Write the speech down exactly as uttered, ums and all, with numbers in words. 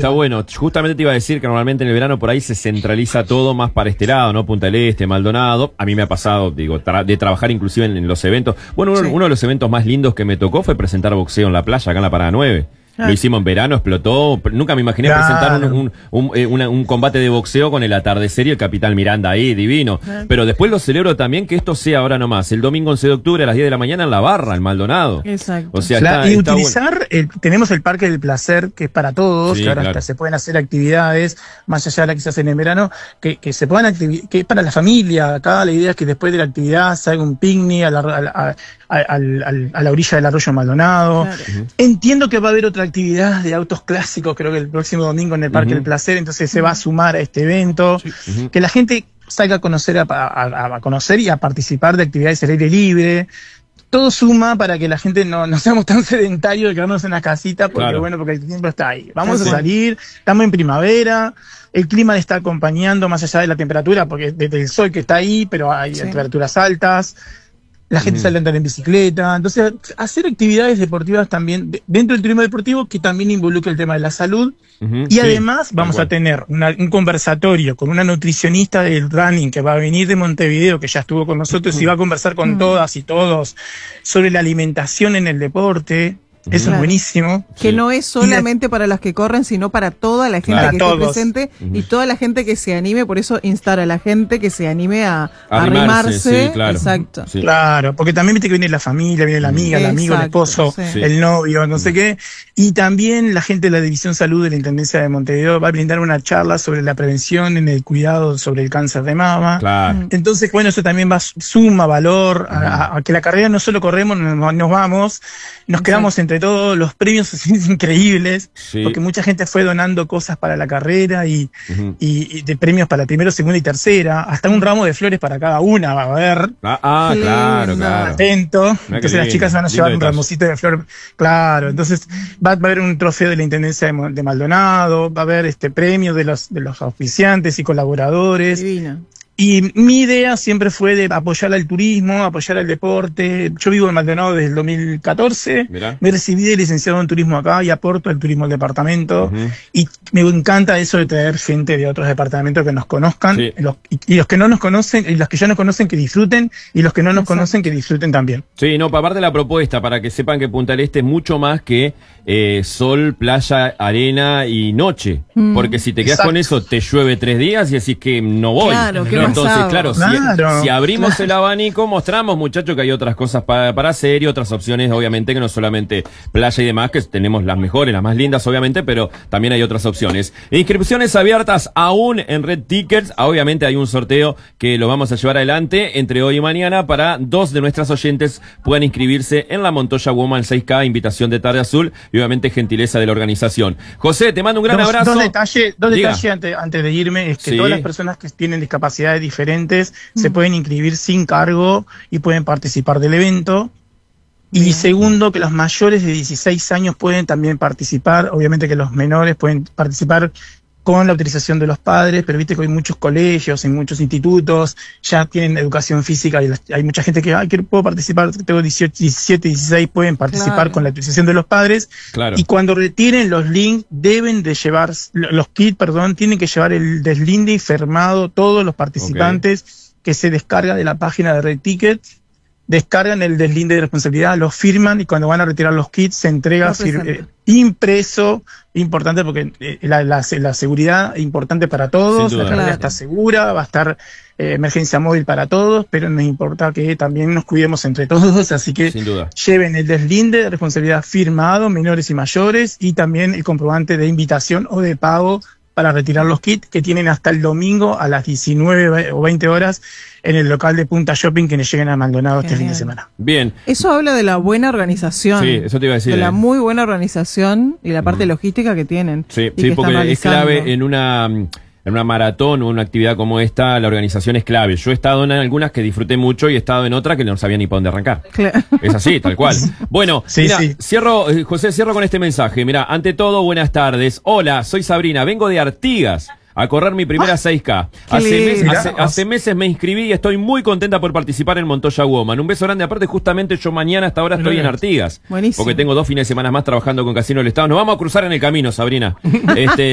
está bueno. Justamente te iba a decir que normalmente en el verano por ahí se centraliza todo más para este lado, ¿no? Punta del Este, Maldonado. A mí me ha pasado, digo, tra de trabajar inclusive en, en los eventos. Bueno, uno, sí. uno de los eventos más lindos que me tocó fue presentar boxeo en la playa, acá en la Parada nueve. Lo hicimos en verano, explotó. Nunca me imaginé claro. presentar un, un, un, eh, una, un combate de boxeo con el atardecer y el Capitán Miranda ahí, divino. Claro. Pero después lo celebro también que esto sea ahora nomás, el domingo once de octubre a las diez de la mañana en La Barra, en Maldonado. Exacto. O sea, claro, está, y está utilizar, bueno. el, tenemos el Parque del Placer, que es para todos, Sí, que ahora claro. hasta se pueden hacer actividades, más allá de las que se hacen en verano, que, que se puedan actividad, que es para la familia. Acá la idea es que después de la actividad se haga un picnic a la, a, a, a, a, a la orilla del arroyo Maldonado. Claro. Uh-huh. Entiendo que va a haber otra actividad de autos clásicos, creo que el próximo domingo en el Parque uh-huh. del Placer, entonces se va a sumar a este evento, sí. uh-huh. que la gente salga a conocer, a, a, a conocer y a participar de actividades al aire libre. Todo suma para que la gente no, no seamos tan sedentarios de quedarnos en la casita, porque claro. bueno, porque el tiempo está ahí. Vamos sí. a salir, estamos en primavera, el clima le está acompañando más allá de la temperatura, porque desde el sol que está ahí, pero hay sí. temperaturas altas. La gente uh-huh. sale a andar en bicicleta. Entonces, hacer actividades deportivas también, de, dentro del turismo deportivo, que también involucra el tema de la salud. Uh-huh. Y sí, además vamos a tener una, un conversatorio con una nutricionista del running que va a venir de Montevideo, que ya estuvo con nosotros uh-huh. y va a conversar con uh-huh. todas y todos sobre la alimentación en el deporte. Eso claro. es buenísimo. Que sí. no es solamente la... para las que corren, sino para toda la gente claro. que esté presente uh-huh. y toda la gente que se anime. Por eso instar a la gente que se anime a arrimarse. Sí, claro. Exacto. Sí. Claro, porque también viste que viene la familia, viene la amiga, el amigo, el esposo, sí. el novio, no sé qué. Y también la gente de la División Salud de la Intendencia de Montevideo va a brindar una charla sobre la prevención en el cuidado sobre el cáncer de mama. Claro. Entonces, bueno, eso también va suma valor uh-huh. a, a que la carrera no solo corremos, nos, nos vamos, nos quedamos sí. entre todos, los premios son increíbles, sí. porque mucha gente fue donando cosas para la carrera y, uh-huh. y, y de premios para primero, segunda y tercera, hasta un ramo de flores para cada una va a haber. Ah, ah claro, claro. Atento. Entonces las chicas van a llevar un ramocito de flores. Claro, entonces va a haber un trofeo de la Intendencia de, de Maldonado, va a haber este premio de los, de los auspiciantes y colaboradores. Divina. Y mi idea siempre fue de apoyar al turismo, apoyar al deporte. Yo vivo en Maldonado desde el dos mil catorce. Mirá. Me recibí de licenciado en turismo acá y aporto al turismo del departamento. Uh-huh. Y me encanta eso de traer gente de otros departamentos que nos conozcan. Sí. Los, y, y los que no nos conocen, y los que ya nos conocen que disfruten, y los que no nos Exacto. conocen que disfruten también. Sí, no, aparte de la propuesta, para que sepan que Punta del Este es mucho más que eh, sol, playa, arena y noche. Mm. Porque si te quedas Exacto. con eso, te llueve tres días y decís que no voy. Claro, que no. Entonces, claro, claro, si, si abrimos claro. el abanico, mostramos, muchachos, que hay otras cosas para, para hacer y otras opciones, obviamente, que no solamente playa y demás, que tenemos las mejores, las más lindas, obviamente, pero también hay otras opciones. Inscripciones abiertas aún en Red Tickets. Obviamente hay un sorteo que lo vamos a llevar adelante entre hoy y mañana para dos de nuestras oyentes puedan inscribirse en la Montoya Woman seis K, invitación de Tarde Azul y obviamente gentileza de la organización. José, te mando un gran dos, abrazo. Dos detalles, dos detalles antes, antes de irme, es que sí. todas las personas que tienen discapacidades diferentes mm. se pueden inscribir sin cargo y pueden participar del evento. Y Bien. segundo, que los mayores de dieciséis años pueden también participar. Obviamente que los menores pueden participar con la autorización de los padres, pero viste que hay muchos colegios, en muchos institutos, ya tienen educación física y hay mucha gente que, ay, que puedo participar, tengo dieciocho, diecisiete, dieciséis, pueden participar claro. con la autorización de los padres. Claro. Y cuando retiren los links, deben de llevar, los kits, perdón, tienen que llevar el deslinde y firmado todos los participantes okay. que se descarga de la página de Red Tickets. Descargan el deslinde de responsabilidad, lo firman y cuando van a retirar los kits se entrega fir- eh, impreso, importante porque eh, la, la, la seguridad es importante para todos, la carrera claro. está segura, va a estar eh, emergencia móvil para todos, pero nos importa que también nos cuidemos entre todos, así que lleven el deslinde de responsabilidad firmado, menores y mayores, y también el comprobante de invitación o de pago para retirar los kits que tienen hasta el domingo a las diecinueve o veinte horas en el local de Punta Shopping que nos lleguen a Maldonado Genial. Este fin de semana. Bien. Eso habla de la buena organización. Sí, eso te iba a decir. De eh. la muy buena organización y la parte mm. logística que tienen. Sí, sí porque es clave en una... En una maratón o una actividad como esta, la organización es clave. Yo he estado en algunas que disfruté mucho y he estado en otras que no sabía ni para dónde arrancar. Claro. Es así, tal cual. Bueno, sí, mira, sí. cierro, José, cierro con este mensaje. Mira, ante todo, buenas tardes. Hola, soy Sabrina, vengo de Artigas a correr mi primera ah, seis K. Hace, mes, hace, hace meses me inscribí y estoy muy contenta por participar en Montoya Woman. Un beso grande. Aparte, justamente yo mañana hasta ahora estoy en Artigas. Buenísimo. Porque tengo dos fines de semana más trabajando con Casino del Estado. Nos vamos a cruzar en el camino, Sabrina. este